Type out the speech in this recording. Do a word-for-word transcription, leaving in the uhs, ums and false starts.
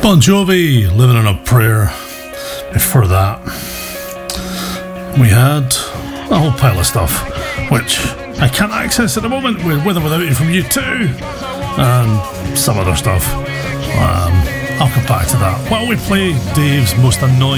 Bon Jovi, Living on a Prayer. Before that, we had a whole pile of stuff, which I can't access at the moment, with With or Without You from U two, and some other stuff. Um, I'll come back to that while we play Dave's most annoying